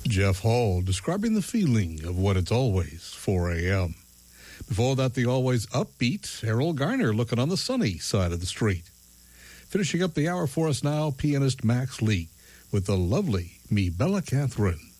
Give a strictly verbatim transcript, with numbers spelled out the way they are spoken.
Jeff Hall describing the feeling of when it's always four a.m. Before that, the always upbeat Errol Garner looking on the sunny side of the street. Finishing up the hour for us now, pianist Max Lee with the lovely Me Bella Catherine.